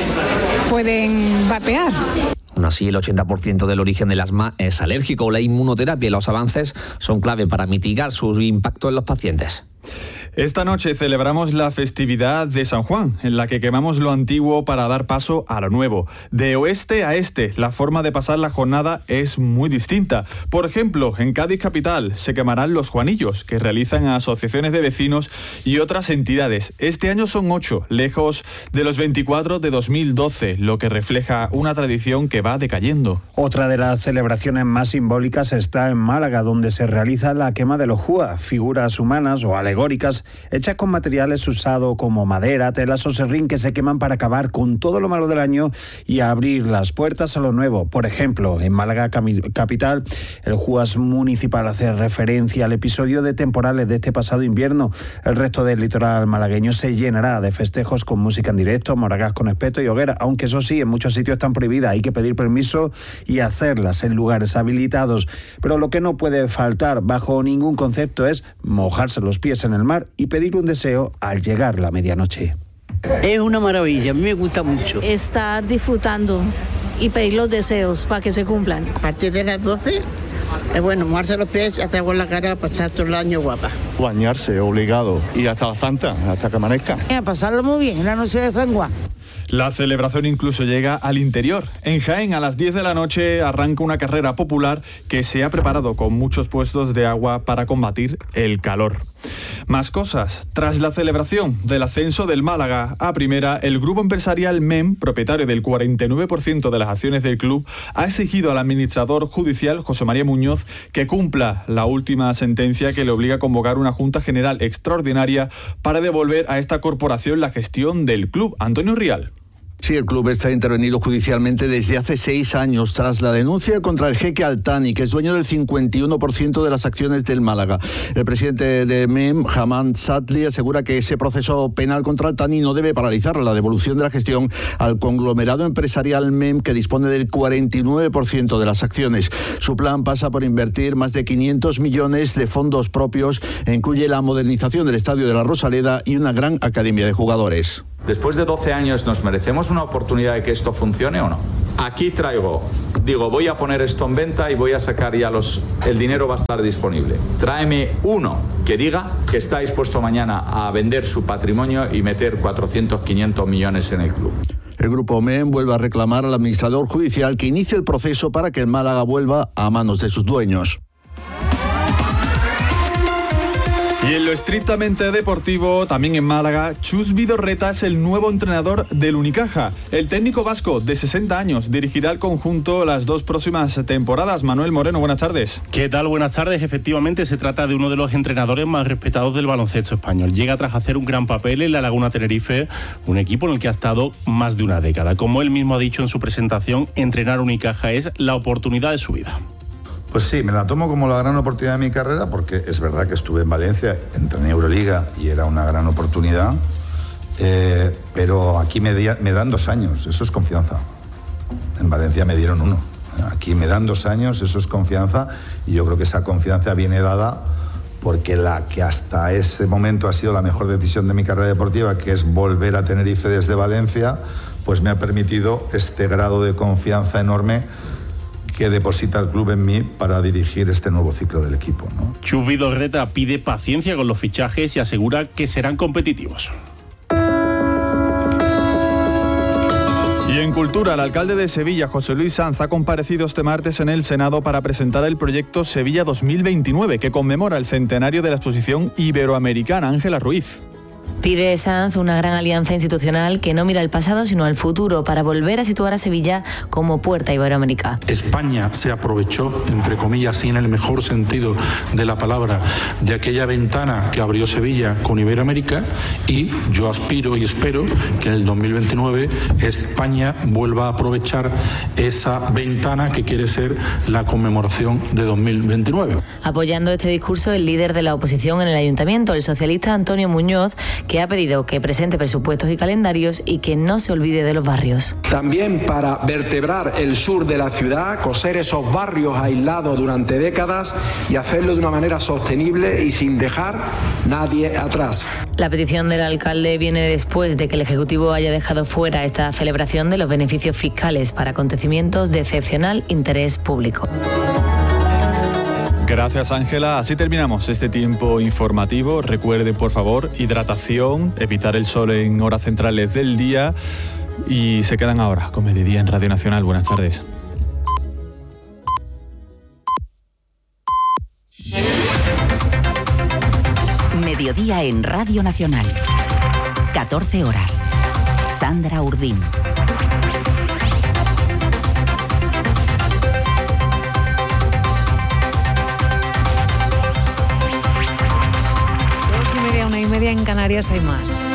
pueden vapear. Aún así, el 80% del origen del asma es alérgico. La inmunoterapia y los avances son clave para mitigar su impacto en los pacientes. Esta noche celebramos la festividad de San Juan, en la que quemamos lo antiguo para dar paso a lo nuevo. De oeste a este, la forma de pasar la jornada es muy distinta. Por ejemplo, en Cádiz capital se quemarán los Juanillos, que realizan asociaciones de vecinos y otras entidades. Este año son 8, lejos de los 24 de 2012, lo que refleja una tradición que va decayendo. Otra de las celebraciones más simbólicas está en Málaga, donde se realiza la quema de los Júa, figuras humanas o alegóricas hechas con materiales usados como madera, telas o serrín que se queman para acabar con todo lo malo del año y abrir las puertas a lo nuevo. Por ejemplo, en Málaga capital, el Juas municipal hace referencia al episodio de temporales de este pasado invierno. El resto del litoral malagueño se llenará de festejos con música en directo, moragas con espeto y hoguera, aunque eso sí, en muchos sitios están prohibidas, hay que pedir permiso y hacerlas en lugares habilitados. Pero lo que no puede faltar bajo ningún concepto es mojarse los pies en el mar y pedir un deseo al llegar la medianoche. Es una maravilla, a mí me gusta mucho. Estar disfrutando y pedir los deseos para que se cumplan. A partir de las 12, es bueno, mojarse los pies, hacer agua en la cara, pasar todo el año guapa. Bañarse, obligado, y hasta las tantas, hasta que amanezca. A pasarlo muy bien, la noche de San Juan. La celebración incluso llega al interior. En Jaén, a las 10 de la noche, arranca una carrera popular que se ha preparado con muchos puestos de agua para combatir el calor. Más cosas. Tras la celebración del ascenso del Málaga a primera, el grupo empresarial MEM, propietario del 49% de las acciones del club, ha exigido al administrador judicial, José María Muñoz, que cumpla la última sentencia que le obliga a convocar una Junta General extraordinaria para devolver a esta corporación la gestión del club. Antonio Rial. Sí, el club está intervenido judicialmente desde hace 6 años tras la denuncia contra el jeque Altani, que es dueño del 51% de las acciones del Málaga. El presidente de MEM, Hamad Satli, asegura que ese proceso penal contra Altani no debe paralizar la devolución de la gestión al conglomerado empresarial MEM, que dispone del 49% de las acciones. Su plan pasa por invertir más de 500 millones de fondos propios e incluye la modernización del Estadio de la Rosaleda y una gran academia de jugadores. Después de 12 años, ¿nos merecemos una oportunidad de que esto funcione o no? Aquí voy a poner esto en venta y voy a sacar ya el dinero va a estar disponible. Tráeme uno que diga que está dispuesto mañana a vender su patrimonio y meter 400, 500 millones en el club. El grupo MEM vuelve a reclamar al administrador judicial que inicie el proceso para que el Málaga vuelva a manos de sus dueños. Y en lo estrictamente deportivo, también en Málaga, Chus Vidorreta es el nuevo entrenador del Unicaja. El técnico vasco de 60 años dirigirá al conjunto las 2 próximas temporadas. Manuel Moreno, buenas tardes. ¿Qué tal? Buenas tardes. Efectivamente, se trata de uno de los entrenadores más respetados del baloncesto español. Llega tras hacer un gran papel en la Laguna Tenerife, un equipo en el que ha estado más de una década. Como él mismo ha dicho en su presentación, entrenar Unicaja es la oportunidad de su vida. Pues sí, me la tomo como la gran oportunidad de mi carrera, porque es verdad que estuve en Valencia, entrené Euroliga y era una gran oportunidad, pero aquí me dan 2 años, eso es confianza. En Valencia me dieron 1. Aquí me dan 2 años, eso es confianza, y yo creo que esa confianza viene dada porque la que hasta ese momento ha sido la mejor decisión de mi carrera deportiva, que es volver a Tenerife desde Valencia, pues me ha permitido este grado de confianza enorme que deposita el club en mí para dirigir este nuevo ciclo del equipo, ¿no? Chus Vidorreta pide paciencia con los fichajes y asegura que serán competitivos. Y en Cultura, el alcalde de Sevilla, José Luis Sanz, ha comparecido este martes en el Senado para presentar el proyecto Sevilla 2029, que conmemora el centenario de la exposición iberoamericana. Ángela Ruiz. Pide Sanz una gran alianza institucional que no mira al pasado sino al futuro para volver a situar a Sevilla como puerta iberoamericana. España se aprovechó, entre comillas, y en el mejor sentido de la palabra, de aquella ventana que abrió Sevilla con Iberoamérica, y yo aspiro y espero que en el 2029 España vuelva a aprovechar esa ventana que quiere ser la conmemoración de 2029. Apoyando este discurso, el líder de la oposición en el ayuntamiento, el socialista Antonio Muñoz, que ha pedido que presente presupuestos y calendarios y que no se olvide de los barrios. También para vertebrar el sur de la ciudad, coser esos barrios aislados durante décadas y hacerlo de una manera sostenible y sin dejar nadie atrás. La petición del alcalde viene después de que el Ejecutivo haya dejado fuera esta celebración de los beneficios fiscales para acontecimientos de excepcional interés público. Gracias, Ángela. Así terminamos este tiempo informativo. Recuerde, por favor, hidratación, evitar el sol en horas centrales del día, y se quedan ahora con Mediodía en Radio Nacional. Buenas tardes. Mediodía en Radio Nacional. 14 horas. Sandra Urdín. En Canarias hay más.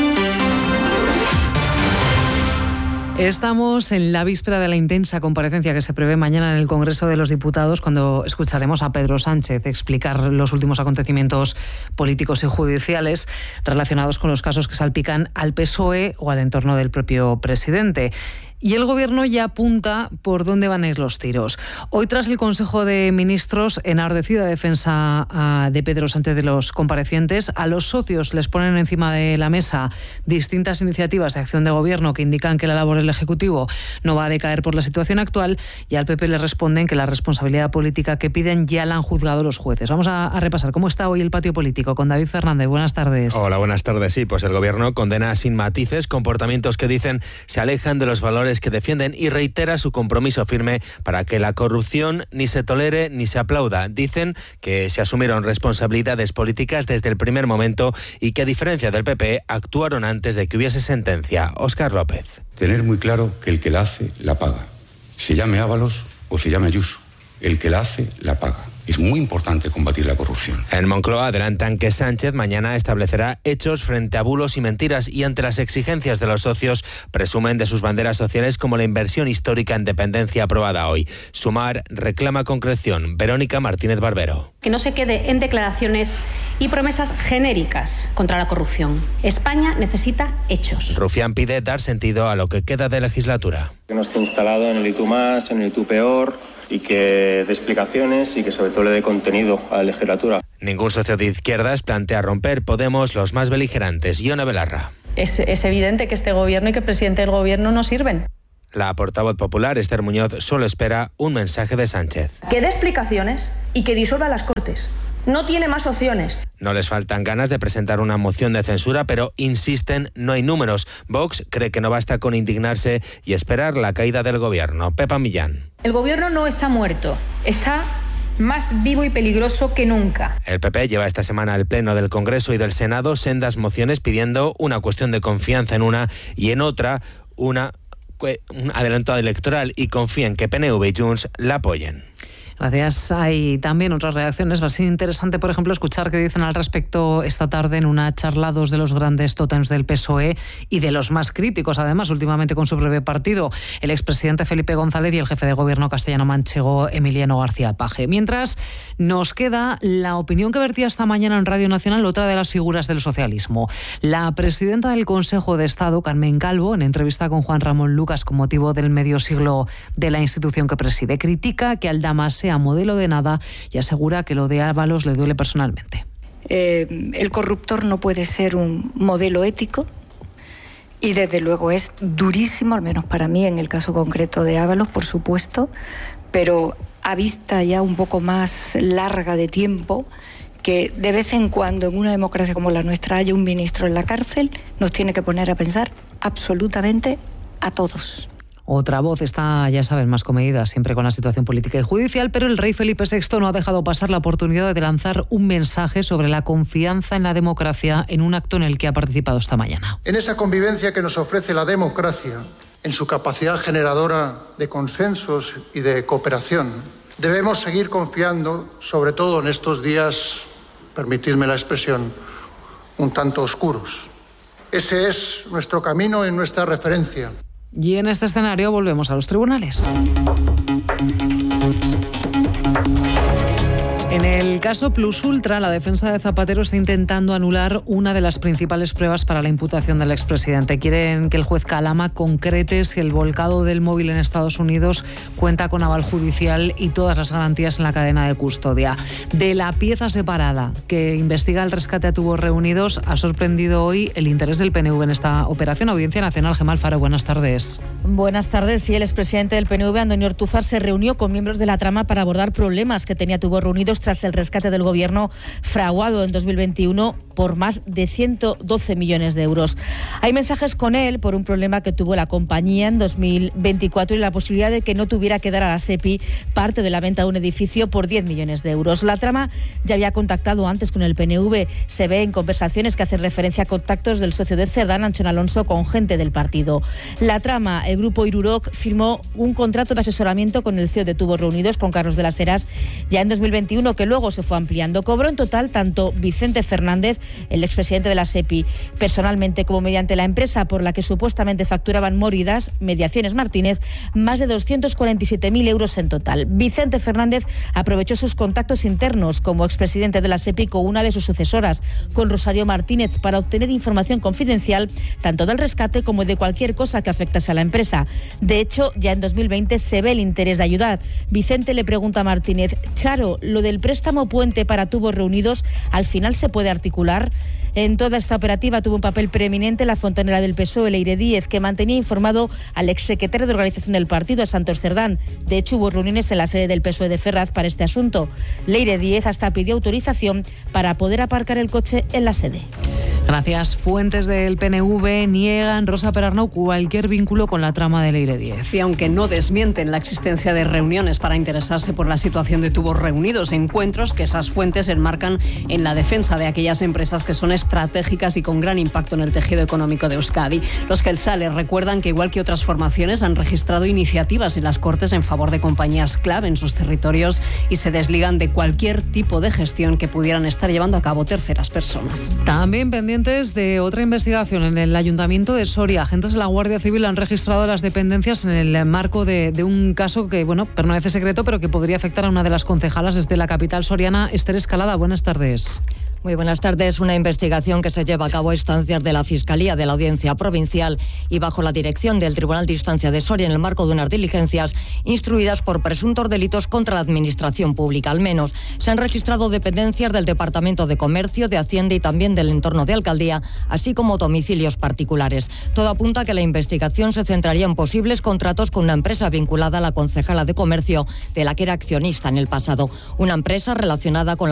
Estamos en la víspera de la intensa comparecencia que se prevé mañana en el Congreso de los Diputados, cuando escucharemos a Pedro Sánchez explicar los últimos acontecimientos políticos y judiciales relacionados con los casos que salpican al PSOE o al entorno del propio presidente. y el Gobierno ya apunta por dónde van a ir los tiros. Hoy, tras el Consejo de Ministros, enardecida defensa de Pedro Sánchez de los comparecientes, a los socios les ponen encima de la mesa distintas iniciativas de acción de Gobierno que indican que la labor del Ejecutivo no va a decaer por la situación actual, y al PP le responden que la responsabilidad política que piden ya la han juzgado los jueces. Vamos a repasar cómo está hoy el patio político con David Fernández. Buenas tardes. Hola, buenas tardes. Sí, pues el Gobierno condena sin matices comportamientos que dicen se alejan de los valores que defienden y reitera su compromiso firme para que la corrupción ni se tolere ni se aplauda. Dicen que se asumieron responsabilidades políticas desde el primer momento y que, a diferencia del PP, actuaron antes de que hubiese sentencia. Óscar López. Tener muy claro que el que la hace, la paga. Se llame Ábalos o se llame Ayuso. El que la hace, la paga. Es muy importante combatir la corrupción. En Moncloa adelantan que Sánchez mañana establecerá hechos frente a bulos y mentiras, y ante las exigencias de los socios presumen de sus banderas sociales como la inversión histórica en dependencia aprobada hoy. Sumar reclama concreción. Verónica Martínez Barbero. Que no se quede en declaraciones y promesas genéricas contra la corrupción. España necesita hechos. Rufián pide dar sentido a lo que queda de legislatura. Que no esté instalado en el y tú más, en el y tú peor, y que dé explicaciones y que sobre todo le dé contenido a la legislatura. Ningún socio de izquierdas plantea romper. Podemos los más beligerantes. Iona Belarra. Es evidente que este gobierno y que el presidente del gobierno no sirven. La portavoz popular, Esther Muñoz, solo espera un mensaje de Sánchez. Que dé explicaciones y que disuelva las Cortes. No tiene más opciones. No les faltan ganas de presentar una moción de censura, pero insisten, no hay números. Vox cree que no basta con indignarse y esperar la caída del gobierno. Pepa Millán. El gobierno no está muerto, está más vivo y peligroso que nunca. El PP lleva esta semana al Pleno del Congreso y del Senado sendas mociones pidiendo una cuestión de confianza en una y en otra un adelanto electoral, y confían que PNV y Junts la apoyen. Gracias. Hay también otras reacciones. Va a ser interesante, por ejemplo, escuchar qué dicen al respecto esta tarde en una charla dos de los grandes tótems del PSOE y de los más críticos, además, últimamente con su breve partido, el expresidente Felipe González y el jefe de gobierno castellano-manchego Emiliano García Paje. Mientras, nos queda la opinión que vertía esta mañana en Radio Nacional otra de las figuras del socialismo. La presidenta del Consejo de Estado, Carmen Calvo, en entrevista con Juan Ramón Lucas con motivo del medio siglo de la institución que preside, critica que Aldama sea modelo de nada y asegura que lo de Ábalos le duele personalmente. El corruptor no puede ser un modelo ético y desde luego es durísimo, al menos para mí en el caso concreto de Ábalos, por supuesto, pero a vista ya un poco más larga de tiempo, que de vez en cuando en una democracia como la nuestra haya un ministro en la cárcel, nos tiene que poner a pensar absolutamente a todos. Otra voz está, ya saben, más comedida, siempre con la situación política y judicial, pero el rey Felipe VI no ha dejado pasar la oportunidad de lanzar un mensaje sobre la confianza en la democracia en un acto en el que ha participado esta mañana. En esa convivencia que nos ofrece la democracia, en su capacidad generadora de consensos y de cooperación, debemos seguir confiando, sobre todo en estos días, permitidme la expresión, un tanto oscuros. Ese es nuestro camino y nuestra referencia. Y en este escenario volvemos a los tribunales. En el caso Plus Ultra, la defensa de Zapatero está intentando anular una de las principales pruebas para la imputación del expresidente. Quieren que el juez Calama concrete si el volcado del móvil en Estados Unidos cuenta con aval judicial y todas las garantías en la cadena de custodia. De la pieza separada que investiga el rescate a tubos reunidos, ha sorprendido hoy el interés del PNV en esta operación. Audiencia Nacional, Gemma Alfaro, buenas tardes. Buenas tardes. Sí, el expresidente del PNV, Antonio Ortúzar, se reunió con miembros de la trama para abordar problemas que tenía Tubos Reunidos tras el rescate del gobierno fraguado en 2021 por más de 112 millones de euros. Hay mensajes con él por un problema que tuvo la compañía en 2024 y la posibilidad de que no tuviera que dar a la SEPI parte de la venta de un edificio por 10 millones de euros. La trama ya había contactado antes con el PNV. Se ve en conversaciones que hacen referencia a contactos del socio de Cerdán, Anchón Alonso, con gente del partido. La trama, el grupo Iruroc firmó un contrato de asesoramiento con el CEO de Tubos Reunidos, con Carlos de las Heras, ya en 2021, sino que luego se fue ampliando. Cobró en total tanto Vicente Fernández, el expresidente de la SEPI, personalmente como mediante la empresa por la que supuestamente facturaban Móridas, Mediaciones Martínez, más de 247.000 euros en total. Vicente Fernández aprovechó sus contactos internos como expresidente de la SEPI con una de sus sucesoras, con Rosario Martínez, para obtener información confidencial tanto del rescate como de cualquier cosa que afectase a la empresa. De hecho, ya en 2020 se ve el interés de ayudar. Vicente le pregunta a Martínez: Charo, ¿lo del préstamo puente para tubos reunidos al final se puede articular? En toda esta operativa tuvo un papel preeminente la fontanera del PSOE, Leire Díez, que mantenía informado al exsecretario de organización del partido, Santos Cerdán. De hecho, hubo reuniones en la sede del PSOE de Ferraz para este asunto. Leire Díez hasta pidió autorización para poder aparcar el coche en la sede. Gracias. Fuentes del PNV niegan, Rosa Perarnau, cualquier vínculo con la trama de Leire Díez. Sí, aunque no desmienten la existencia de reuniones para interesarse por la situación de tubos reunidos, encuentros que esas fuentes enmarcan en la defensa de aquellas empresas que son estratégicas y con gran impacto en el tejido económico de Euskadi. Los Kelsales recuerdan que, igual que otras formaciones, han registrado iniciativas en las Cortes en favor de compañías clave en sus territorios y se desligan de cualquier tipo de gestión que pudieran estar llevando a cabo terceras personas. También pendientes de otra investigación en el Ayuntamiento de Soria. Agentes de la Guardia Civil han registrado las dependencias en el marco de un caso que, permanece secreto, pero que podría afectar a una de las concejalas desde la capital soriana. Esther Escalada, buenas tardes. Muy buenas tardes. Una investigación que se lleva a cabo a instancias de la Fiscalía de la Audiencia Provincial y bajo la dirección del Tribunal de Instancia de Soria en el marco de unas diligencias instruidas por presuntos delitos contra la Administración Pública. Al menos se han registrado dependencias del Departamento de Comercio, de Hacienda y también del entorno de Alcaldía, así como domicilios particulares. Todo apunta a que la investigación se centraría en posibles contratos con una empresa vinculada a la concejala de Comercio, de la que era accionista en el pasado. Una empresa relacionada con la